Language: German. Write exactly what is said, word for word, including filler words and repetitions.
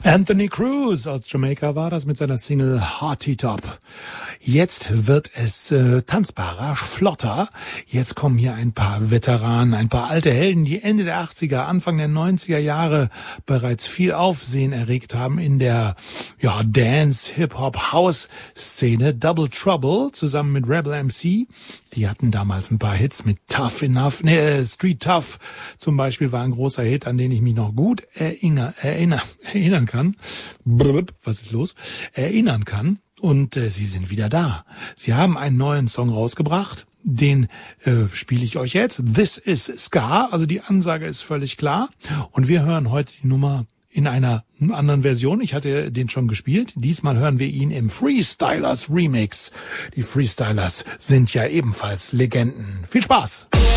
Anthony Cruz aus Jamaika war das mit seiner Single Hearty Top. Jetzt wird es äh, tanzbarer, flotter. Jetzt kommen hier ein paar Veteranen, ein paar alte Helden, die Ende der achtziger, Anfang der neunziger Jahre bereits viel Aufsehen erregt haben in der ja Dance, Hip-Hop, House-Szene. Double Trouble zusammen mit Rebel M C. Die hatten damals ein paar Hits mit Tough Enough, ne, Street Tough zum Beispiel war ein großer Hit, an den ich mich noch gut erinnern, erinnern, erinnern kann. Was ist los? Erinnern kann. Und äh, sie sind wieder da. Sie haben einen neuen Song rausgebracht. Den äh, spiele ich euch jetzt. This is Ska. Also die Ansage ist völlig klar. Und wir hören heute die Nummer in einer anderen Version. Ich hatte den schon gespielt. Diesmal hören wir ihn im Freestylers Remix. Die Freestylers sind ja ebenfalls Legenden. Viel Spaß!